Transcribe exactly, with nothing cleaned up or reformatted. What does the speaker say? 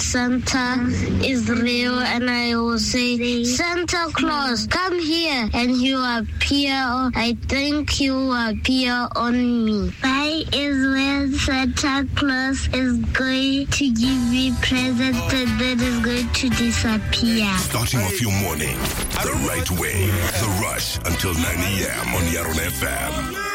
Santa is real, and I will say, Santa Claus, come here, and he will appear. I think he will appear on me. Bye is when Santa Claus is going to give me presents and then is going to disappear. Starting off your morning the right way. The Rush until nine a.m. on Yaron F M.